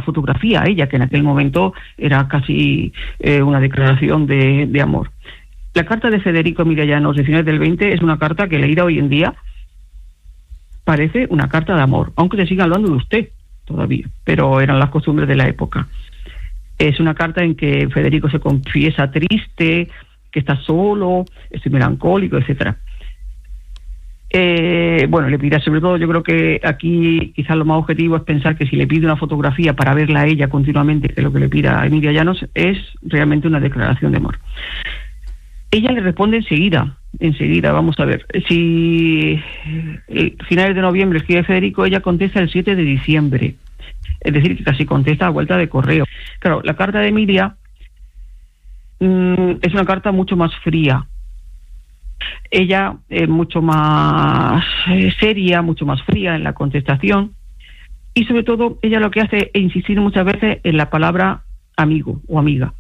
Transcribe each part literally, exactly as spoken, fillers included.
fotografía a ella, que en aquel momento era casi eh, una declaración de, de amor. La carta de Federico Emilia Llanos de finales del veinte es una carta que leída hoy en día parece una carta de amor, aunque se siga hablando de usted todavía, pero eran las costumbres de la época. Es una carta en que Federico se confiesa triste, que está solo, estoy melancólico, etcétera. Eh, bueno, le pide, sobre todo, yo creo que aquí quizás lo más objetivo es pensar que si le pide una fotografía para verla a ella continuamente, que es lo que le pide a Emilia Llanos, es realmente una declaración de amor. Ella le responde enseguida, enseguida, vamos a ver. Si eh, finales de noviembre escribe Federico, ella contesta el siete de diciembre. Es decir, que casi contesta a vuelta de correo. Claro, la carta de Emilia mmm, es una carta mucho más fría. Ella es mucho más eh, seria, mucho más fría en la contestación. Y sobre todo, ella lo que hace es insistir muchas veces en la palabra amigo o amiga.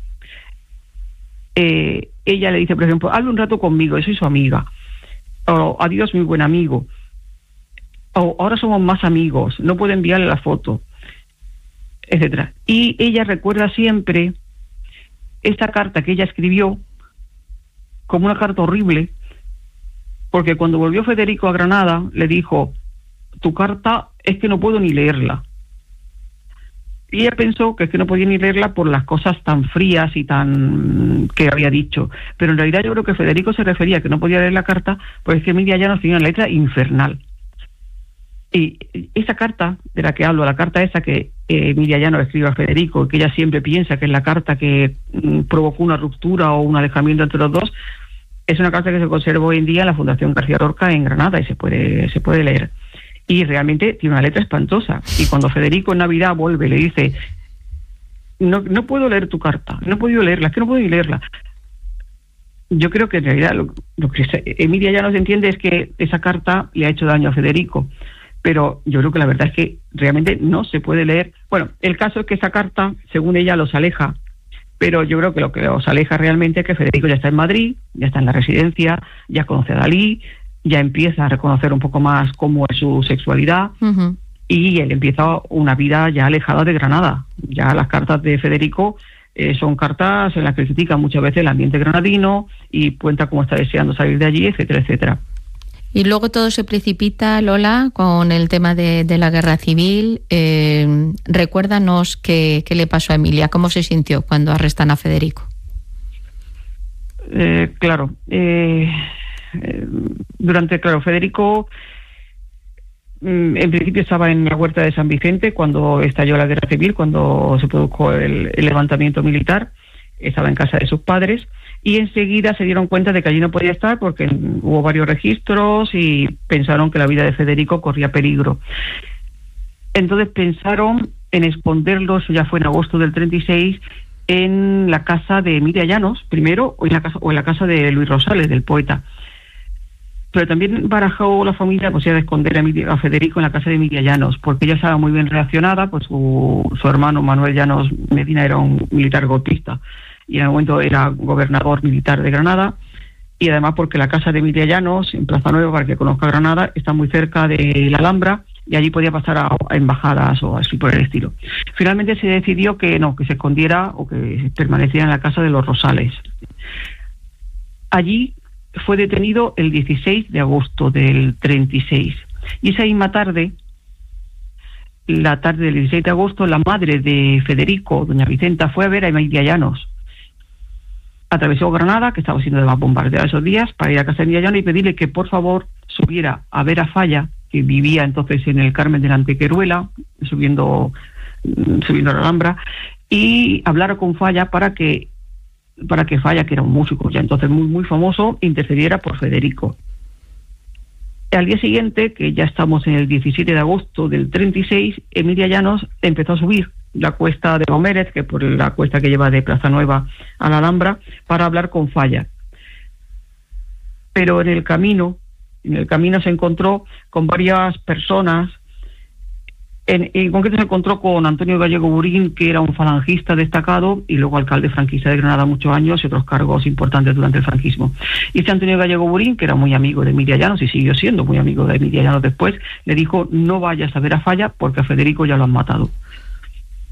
Eh, ella le dice, por ejemplo, hable un rato conmigo, yo soy su amiga. O adiós, mi buen amigo. O ahora somos más amigos, no puedo enviarle la foto, etcétera. Y ella recuerda siempre esta carta que ella escribió como una carta horrible, porque cuando volvió Federico a Granada le dijo, tu carta es que no puedo ni leerla. Y ella pensó que es que no podía ni leerla por las cosas tan frías y tan que había dicho, pero en realidad yo creo que Federico se refería a que no podía leer la carta, pues es que Emilia Llanos tenía una letra infernal. Y esa carta de la que hablo, la carta esa que eh, Emilia Llanos escribe a Federico, que ella siempre piensa que es la carta que mm, provocó una ruptura o un alejamiento entre los dos, es una carta que se conserva hoy en día en la Fundación García Lorca en Granada y se puede, se puede leer. Y realmente tiene una letra espantosa. Y cuando Federico en Navidad vuelve y le dice, no, no puedo leer tu carta, no he podido leerla, es que no puedo ni leerla. Yo creo que en realidad lo, lo que Emilia Llanos entiende es que esa carta le ha hecho daño a Federico. Pero yo creo que la verdad es que realmente no se puede leer. Bueno, el caso es que esa carta, según ella, los aleja, pero yo creo que lo que los aleja realmente es que Federico ya está en Madrid, ya está en la residencia, ya conoce a Dalí, ya empieza a reconocer un poco más cómo es su sexualidad, uh-huh. Y él empieza una vida ya alejada de Granada. Ya las cartas de Federico eh, son cartas en las que critica muchas veces el ambiente granadino y cuenta cómo está deseando salir de allí, etcétera, etcétera. Y luego todo se precipita, Lola, con el tema de, de la guerra civil. Eh, recuérdanos qué, qué le pasó a Emilia, cómo se sintió cuando arrestan a Federico. Eh, claro, eh, eh, durante, claro, Federico mm, en principio estaba en la huerta de San Vicente cuando estalló la guerra civil, cuando se produjo el, el levantamiento militar, estaba en casa de sus padres. Y enseguida se dieron cuenta de que allí no podía estar porque hubo varios registros y pensaron que la vida de Federico corría peligro. Entonces pensaron en esconderlo, eso ya fue en agosto del treinta y seis, en la casa de Emilia Llanos, primero, o en la casa, o en la casa de Luis Rosales, del poeta. Pero también barajó la familia pues, ya de esconder a, Emilia, a Federico en la casa de Emilia Llanos, porque ella estaba muy bien relacionada, pues su, su hermano Manuel Llanos Medina era un militar golpista, y en el momento era gobernador militar de Granada, y además porque la casa de Emilia Llanos, en Plaza Nueva, para que conozca Granada, está muy cerca de la Alhambra, y allí podía pasar a, a embajadas o así por el estilo. Finalmente se decidió que no, que se escondiera o que permaneciera en la casa de los Rosales. Allí fue detenido el dieciséis de agosto del treinta y seis, y esa misma tarde, la tarde del dieciséis de agosto, la madre de Federico, doña Vicenta, fue a ver a Emilia Llanos. Atravesó Granada, que estaba siendo bombardeada esos días, para ir a casa de Emilia Llanos y pedirle que por favor subiera a ver a Falla, que vivía entonces en el Carmen de la Antequeruela, subiendo, subiendo a la Alhambra, y hablara con Falla para que, para que Falla, que era un músico ya entonces muy, muy famoso, intercediera por Federico. Al día siguiente, que ya estamos en el diecisiete de agosto del treinta y seis, Emilia Llanos empezó a subir la cuesta de Gómez, que es por la cuesta que lleva de Plaza Nueva a la Alhambra, para hablar con Falla. Pero en el camino, en el camino se encontró con varias personas. En, en concreto se encontró con Antonio Gallego Burín, que era un falangista destacado y luego alcalde franquista de Granada muchos años y otros cargos importantes durante el franquismo. Y este Antonio Gallego Burín, que era muy amigo de Emilia Llanos y siguió siendo muy amigo de Emilia Llanos después, le dijo: no vayas a ver a Falla porque a Federico ya lo han matado.